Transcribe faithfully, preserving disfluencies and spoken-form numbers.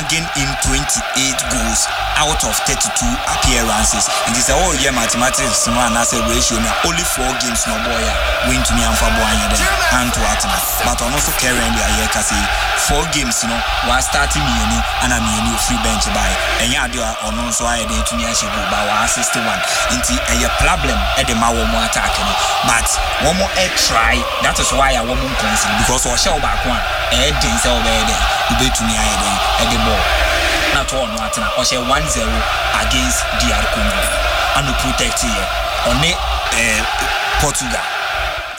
bagging in twenty-eight goals out of thirty-two appearances. And this is all year mathematics man as a ratio now only four games no boy win to me and for boy and to Atina. But on also carrying the year kasi four games you know was starting me and I'm a new free bench by and ya do on also I did to me as you go by sixty-one into a problem at the Mawo more attacking. But one more air try, that is why I won't consider because or show back one air dings over there. You bet to me at the ball. Not one Martina or share one zero against D R Congo and to protect here on it Portugal.